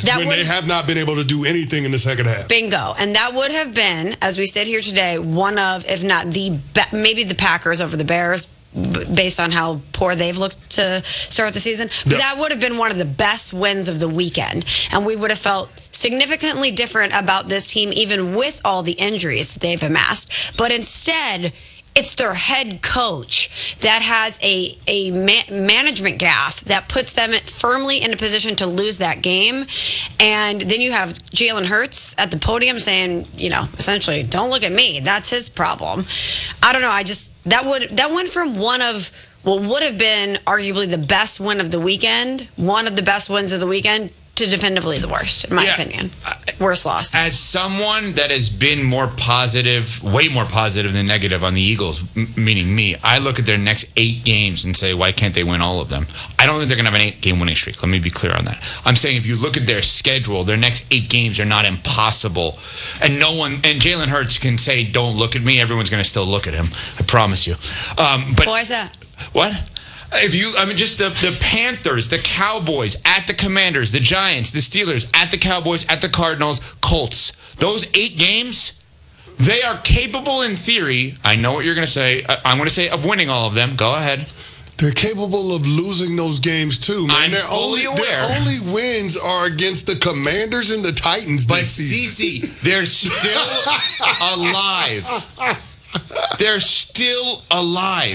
when they have not been able to do anything in the second half. Bingo. And that would have been, as we sit here today, one of, if not maybe the Packers over the Bears, based on how poor they've looked to start the season. But that would have been one of the best wins of the weekend. And we would have felt significantly different about this team, even with all the injuries that they've amassed. But instead, it's their head coach that has a management gaffe that puts them firmly in a position to lose that game. And then you have Jalen Hurts at the podium saying, essentially, don't look at me. That's his problem. I don't know. That went from one of what would have been arguably the best win of the weekend, one of the best wins of the weekend, to definitively the worst, in my opinion. Worst loss. As someone that has been more positive, way more positive than negative on the Eagles, meaning me, I look at their next 8 games and say, why can't they win all of them? I don't think they're going to have an 8-game winning streak. Let me be clear on that. I'm saying if you look at their schedule, their next 8 games are not impossible. And Jalen Hurts can say, don't look at me. Everyone's going to still look at him. I promise you. But why is that? What? Just the Panthers, the Cowboys, at the Commanders, the Giants, the Steelers, at the Cowboys, at the Cardinals, Colts. Those 8 games, they are capable in theory. I know what you're going to say. I'm going to say of winning all of them. Go ahead. They're capable of losing those games too, man. I'm fully aware. Their only wins are against the Commanders and the Titans this season. But, Cece, they're still alive. They're still alive.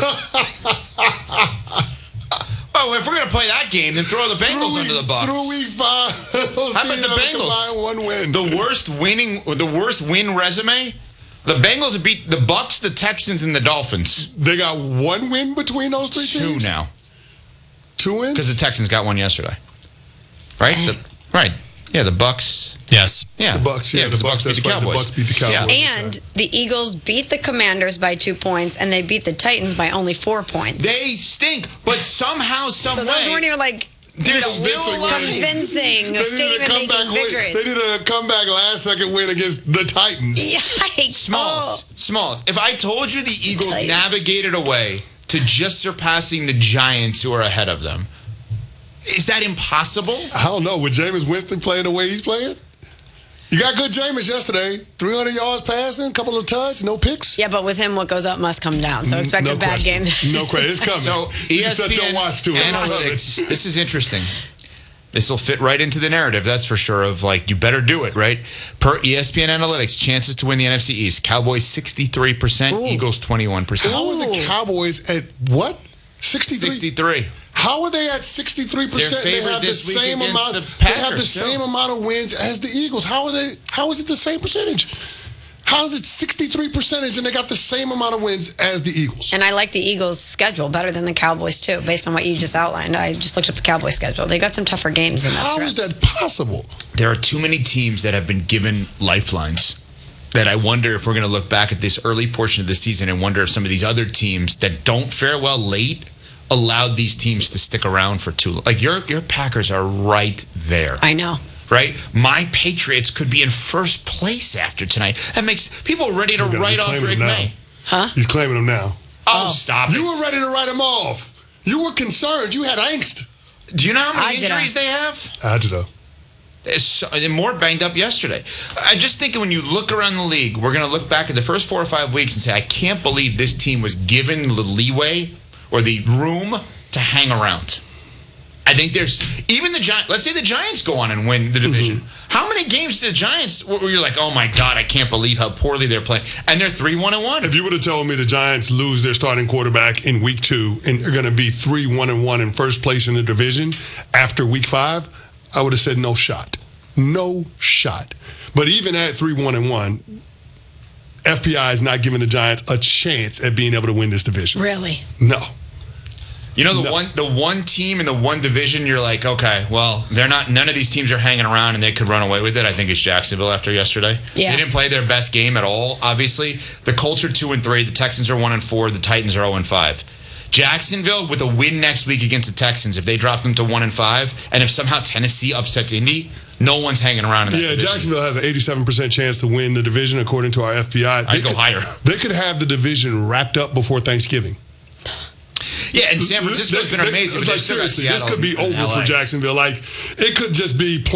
Oh, if we're going to play that game, then throw the Bengals under the bus. Through week 5. How about the Bengals? One win. The worst win resume? The Bengals beat the Bucks, the Texans, and the Dolphins. They got 1 win between those 3 teams? 2 now. 2 wins? Because the Texans got 1 yesterday. Right? Right. Yeah, the Bucks. Yes. Yeah. The Bucks, the Bucks beat the Cowboys. The Bucks beat the Cowboys. Yeah. And the Eagles beat the Commanders by 2 points, and they beat the Titans by only 4 points. They stink, but somehow, some way. So those weren't even they're still convincing statement-making victories. They did a comeback last-second win against the Titans. Yikes. Smalls. If I told you the Eagles navigated a way to just surpassing the Giants who are ahead of them, is that impossible? I don't know. With Jameis Winston playing the way he's playing? You got good Jameis yesterday. 300 yards passing, a couple of touchdowns, no picks. Yeah, but with him, what goes up must come down. So expect a bad game. No question. It's coming. So ESPN set your watch to it. Analytics. This is interesting. This will fit right into the narrative, that's for sure, of you better do it, right? Per ESPN Analytics, chances to win the NFC East. Cowboys 63%, Eagles 21%. How are the Cowboys at what? 63. How are they at 63%? They have the same amount. They have the same amount of wins as the Eagles. How is it the same percentage? How is it 63% and they got the same amount of wins as the Eagles? And I like the Eagles' schedule better than the Cowboys too, based on what you just outlined. I just looked up the Cowboys' schedule. They got some tougher games in that How is that possible? There are too many teams that have been given lifelines that I wonder if we're going to look back at this early portion of the season and wonder if some of these other teams that don't fare well late allowed these teams to stick around for too long. Your Packers are right there. I know. Right? My Patriots could be in first place after tonight. That makes people ready to write off Drake May. Huh? He's claiming them now. Oh, stop it. You were ready to write him off. You were concerned. You had angst. Do you know how many injuries they have? Agita. They're more banged up yesterday. I'm just thinking when you look around the league, we're going to look back at the first 4 or 5 weeks and say, I can't believe this team was given the leeway or the room to hang around. I think there's even the Giants. Let's say the Giants go on and win the division. How many games did the Giants where you're like, oh my God, I can't believe how poorly they're playing, and they're 3-1-1. If you would have told me the Giants lose their starting quarterback in week 2 and are going to be 3-1-1 in first place in the division after week 5, I would have said no shot, no shot. But even at 3-1-1, FPI is not giving the Giants a chance at being able to win this division. Really? No. You know, the one team in the one division, you're like, okay, well, none of these teams are hanging around and they could run away with it. I think it's Jacksonville after yesterday. Yeah. They didn't play their best game at all, obviously. The Colts are 2-3, the Texans are 1-4, the Titans are 0-5. Jacksonville, with a win next week against the Texans, if they drop them to 1-5, and if somehow Tennessee upsets Indy, no one's hanging around in that division. Jacksonville has an 87% chance to win the division, according to our FBI. I'd go higher. They could have the division wrapped up before Thanksgiving. Yeah, and San Francisco's been amazing. But seriously, this could be over for Jacksonville. It could just be